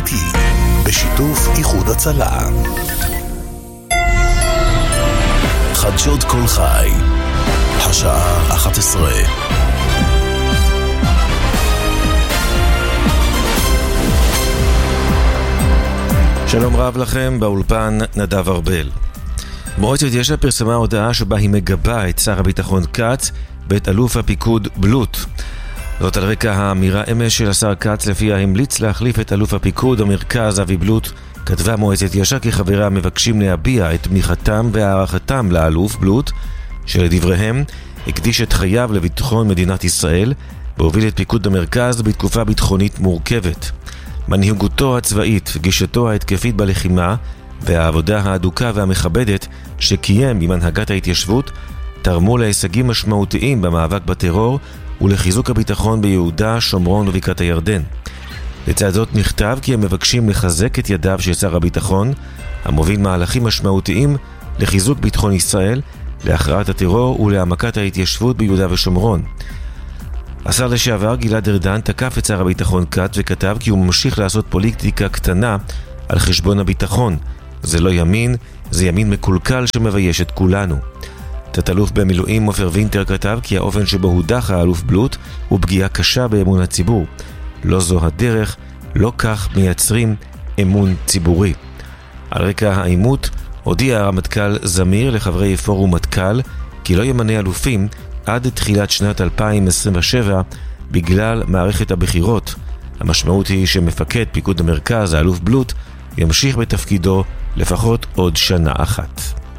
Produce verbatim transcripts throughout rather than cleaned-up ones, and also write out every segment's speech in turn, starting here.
איתי, בשיתוף איחוד הצלה. חדשות כל חי, השעה אחת עשרה. שלום רב לכם, באולפן נדב ארבל. מועצת יש"ע פרסמה הודעה שבה היא מגבה את שר הביטחון כץ ואת אלוף הפיקוד בלוט. זאת על רקע האמירה אמש של השר כץ לפיה המליץ להחליף את אלוף הפיקוד המרכז אבי בלוט. כתבה מועצת יש"ע כי חבריה מבקשים להביע את תמיכתם והערכתם לאלוף בלוט, שלדבריהם הקדיש את חייו לביטחון מדינת ישראל והוביל את פיקוד המרכז בתקופה ביטחונית מורכבת. מנהיגותו הצבאית, גישתו ההתקפית בלחימה והעבודה האדוקה והמכבדת שקיים עם הנהגת ההתיישבות תרמו להישגים משמעותיים במאבק בטרור ולחיזוק הביטחון ביהודה, שומרון ובקעת הירדן. לצד זאת נכתב כי הם מבקשים לחזק את ידיו של שר הביטחון המוביל מהלכים משמעותיים לחיזוק ביטחון ישראל, להכרעת הטרור ולהעמקת ההתיישבות ביהודה ושומרון. השר לשעבר גלעד ארדן תקף את שר הביטחון כץ וכתב כי הוא ממשיך לעשות פוליטיקה קטנה על חשבון הביטחון. זה לא ימין, זה ימין מקולקל שמבייש את כולנו. תת-אלוף במילואים עופר וינטר כתב כי האופן שבו הודח האלוף בלוט הוא פגיעה קשה באמון הציבור. לא זו הדרך, לא כך מייצרים אמון ציבורי. על רקע העימות הודיע הרמטכ"ל זמיר לחברי פורום מטכ"ל כי לא ימנה אלופים עד תחילת שנת אלפיים עשרים ושבע בגלל מערכת הבחירות. המשמעות היא שמפקד פיקוד המרכז, האלוף בלוט, ימשיך בתפקידו לפחות עוד שנה אחת.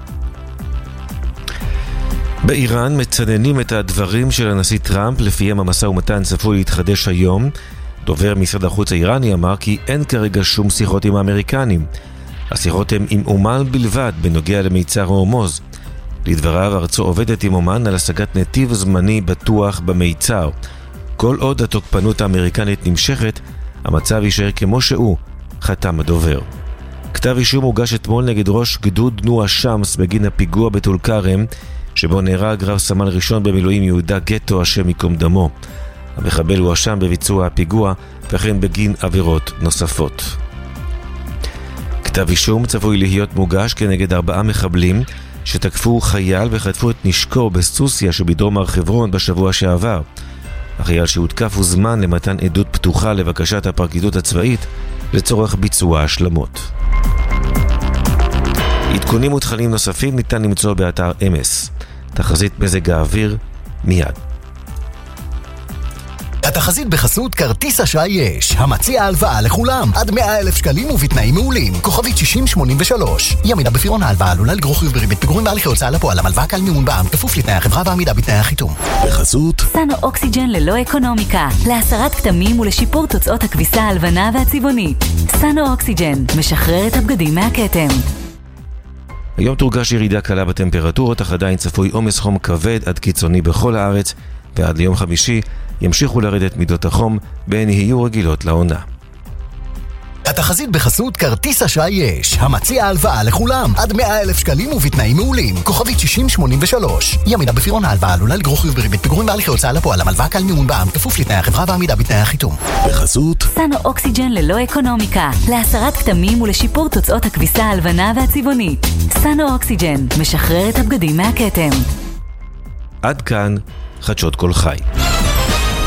באיראן מצננים את הדברים של הנשיא טראמפ לפיהם המשא ומתן צפוי להתחדש היום. דובר משרד החוץ האיראני אמר כי אין כרגע שום שיחות עם האמריקנים. השיחות הן עם אומן בלבד בנוגע למיצר הורמוז. לדבריו ארצו עובדת עם אומן על השגת נתיב זמני בטוח במיצר. כל עוד התוקפנות האמריקנית נמשכת, המצב יישאר כמו שהוא, חתם הדובר. כתב אישום הוגש אתמול נגד ראש גדוד נוע שמס בגין הפיגוע בטול כרם, שבו נהרג רב סמל ראשון במילואים יהודה גטו השם יקום דמו. המחבל הואשם בביצוע הפיגוע וכן בגין עבירות נוספות. כתב אישום צפוי להיות מוגש כנגד ארבעה מחבלים שתקפו חייל וחטפו את נשקו בסוסיה שבדרום הר חברון בשבוע שעבר. החייל שהותקף הוזמן למתן עדות פתוחה לבקשת הפרקליטות הצבאית לצורך ביצוע השלמות. עדכונים ותכנים נוספים ניתן למצוא באתר אמס. תחזית מזג האוויר מיד. התחזית בחסות כרטיס אשראי יש, המציע הלוואה לכולם עד מאה אלף שקלים ובתנאים מעולים. כוכבית שישים שמונים ושלוש. ימינה בפירעון ההלוואה עלולה לגרור חיוב בריבית פיגורים בהליכי הוצאה לפועל. המלוואה קל מימון בע"מ כפוף לתנאי החברה ועמידה בתנאי החיתום. בחסות סנו אוקסיג'ן ללא אקונומיקה, להסרת כתמים ולשיפור תוצאות הכביסה הלבנה והצבעונית. סנו אוקסיג'ן משחרר את הבגדים מהכתם. היום תורגש ירידה קלה בטמפרטורות, אך עדיין צפוי עומס חום כבד עד קיצוני בכל הארץ, ועד ליום חמישי ימשיכו לרדת מידות החום בין יהיו רגילות לעונה. התחזית בחסות כרטיס אשראי יש, המציע הלוואה לכולם עד מאה אלף שקלים ובתנאים מעולים. כוכבית שישים שמונים ושלוש. ימינה בפירעון ההלוואה עלולה לגרור חיוב בריבית פיגורים בהליכי הוצאה לפועל. המלוואה קל מימון בע"מ כפוף לתנאי החברה ועמידה בתנאי החיתום. בחסות סנו אוקסיג'ן ללא אקונומיקה, להסרת כתמים ולשיפור תוצאות הכביסה הלבנה והצבעונית. סנו אוקסיג'ן משחרר את הבגדים מהכתם. עד כאן חדשות כל חי.